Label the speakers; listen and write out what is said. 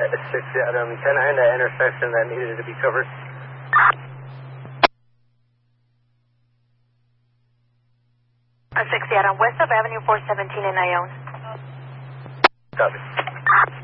Speaker 1: 6 Adam 10 that intersection that needed to be covered.
Speaker 2: A 6 Adam west of Avenue 417 in Ione.
Speaker 1: Copy.